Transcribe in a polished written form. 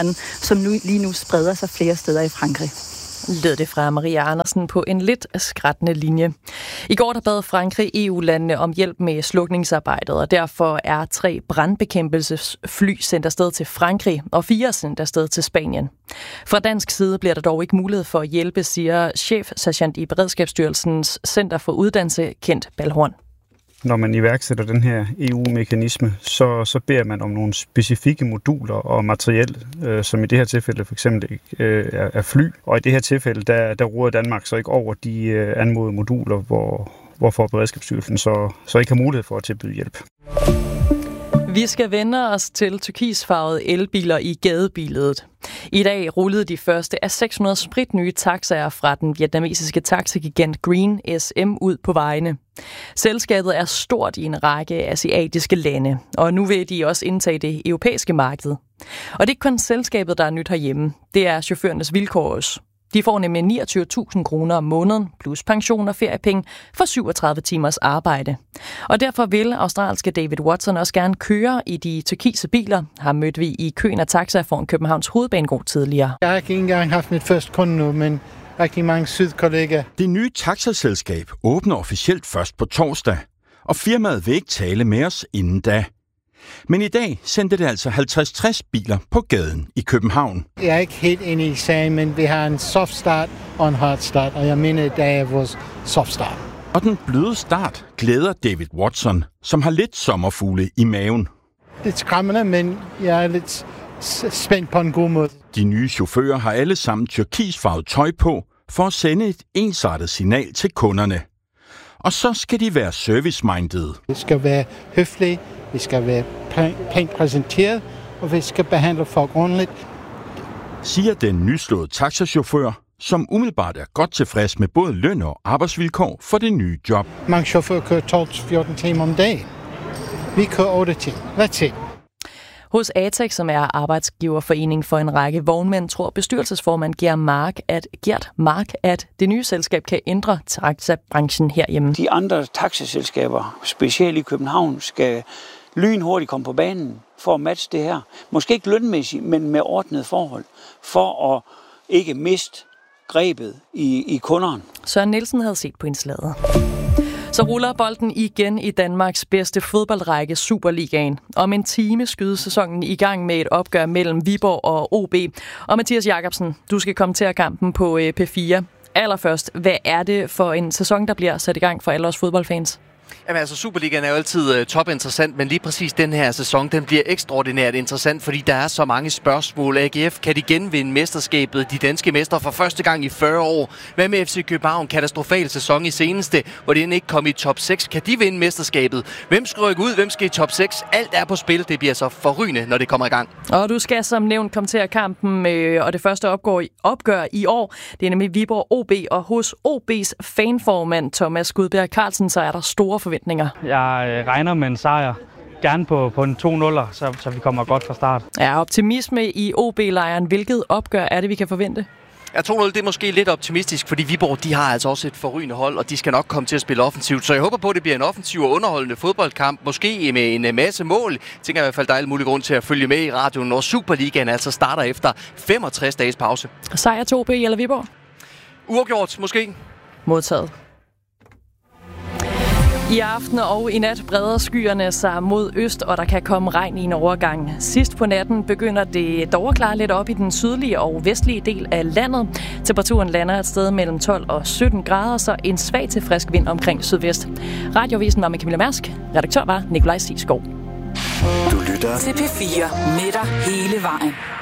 som lige nu spreder sig flere steder i Frankrig. Lød det fra Maria Andersen på en lidt skrattende linje. I går der bad Frankrig EU-landene om hjælp med slukningsarbejdet, og derfor er 3 brandbekæmpelsesfly sendt afsted til Frankrig og 4 sendt afsted til Spanien. Fra dansk side bliver der dog ikke mulighed for at hjælpe, siger chefsergeant i Beredskabsstyrelsens Center for Uddannelse, Kent Balhorn. Når man iværksætter den her EU-mekanisme, så beder man om nogle specifikke moduler og materiel, som i det her tilfælde for eksempel er fly. Og i det her tilfælde, der råder Danmark så ikke over de anmodede moduler, hvorfor Beredskabsstyrelsen så ikke har mulighed for at tilbyde hjælp. Vi skal vende os til turkisfarvede elbiler i gadebilledet. I dag rullede de første af 600 spritnye taxaer fra den vietnamesiske taxigigant Green SM ud på vejene. Selskabet er stort i en række asiatiske lande, og nu vil de også indtage det europæiske marked. Og det er ikke kun selskabet, der er nyt herhjemme. Det er chaufførernes vilkår også. De får nemlig 29.000 kroner om måneden, plus pension og feriepenge for 37 timers arbejde. Og derfor vil australske David Watson også gerne køre i de turkise biler. Ham mødte vi i køen af taxaer foran Københavns Hovedbanegård tidligere. Jeg har ikke engang haft mit første kunde nu, men rigtig mange sydkollegaer. Det nye taxaselskab åbner officielt først på torsdag, og firmaet vil ikke tale med os inden da. Men i dag sendte det altså 50-60 biler på gaden i København. Jeg er ikke helt inde i sagen, men vi har en soft start og en hard start, og jeg mener, at det er vores soft start. Og den bløde start glæder David Watson, som har lidt sommerfugle i maven. Det er skræmmende, men jeg er lidt spændt på en god måde. De nye chauffører har alle sammen turkisfarvet tøj på for at sende et ensartet signal til kunderne. Og så skal de være service-minded. Vi skal være høflige, vi skal være pænt præsenteret, og vi skal behandle folk ordentligt. Siger den nyslåede taxachauffør, som umiddelbart er godt tilfreds med både løn og arbejdsvilkår for det nye job. Mange chauffører kører 12-14 timer om dagen. Vi kører 8 timer. That's it. Hos ATEC, som er arbejdsgiverforening for en række vognmænd, tror bestyrelsesformand Gert Mark, at det nye selskab kan ændre taxabranchen herhjemme. De andre taxaselskaber, specielt i København, skal lynhurtigt komme på banen for at matche det her. Måske ikke lønmæssigt, men med ordnede forhold, for at ikke miste grebet i kunderne. Søren Nielsen havde set på indslaget. Så ruller bolden igen i Danmarks bedste fodboldrække, Superligaen. Om en time skydes sæsonen i gang med et opgør mellem Viborg og OB. Og Mathias Jacobsen, du skal kommentere kampen på P4. Allerførst, hvad er det for en sæson, der bliver sat i gang for alle os fodboldfans? Jamen altså, Superligaen er jo altid topinteressant, men lige præcis den her sæson, den bliver ekstraordinært interessant, fordi der er så mange spørgsmål. AGF, kan de genvinde mesterskabet? De danske mestre for første gang i 40 år. Hvad med FC København? Katastrofal sæson i seneste, hvor de ikke kom i top 6. Kan de vinde mesterskabet? Hvem skal rykke ud? Hvem skal i top 6? Alt er på spil. Det bliver så forrygende, når det kommer i gang. Og du skal som nævnt kommentere kampen, og det første opgør i år. Det er nemlig Viborg OB, og hos OB's fanformand Thomas Gudbjerg Carlsen, så er der store forventninger. Jeg regner med en sejr. Gerne på en 2-0'er, så vi kommer godt fra start. Ja, optimisme i OB-lejren. Hvilket opgør er det, vi kan forvente? Ja, 2-0, det er måske lidt optimistisk, fordi Viborg, de har altså også et forrygende hold, og de skal nok komme til at spille offensivt. Så jeg håber på, at det bliver en offensiv og underholdende fodboldkamp. Måske med en masse mål. Jeg tænker i hvert fald, der er alle mulige grund til at følge med i radioen, når Superligaen altså starter efter 65 dages pause. Sejr til OB eller Viborg? Uafgjort, måske. Modtaget. I aften og i nat breder skyerne sig mod øst, og der kan komme regn i en overgang. Sidst på natten begynder det dog at klare lidt op i den sydlige og vestlige del af landet. Temperaturen lander et sted mellem 12 og 17 grader, så en svag til frisk vind omkring sydvest. Radioavisen var med Camilla Mærsk. Redaktør var Nikolaj Sigsgaard. Du lytter til P4 med dig hele vejen.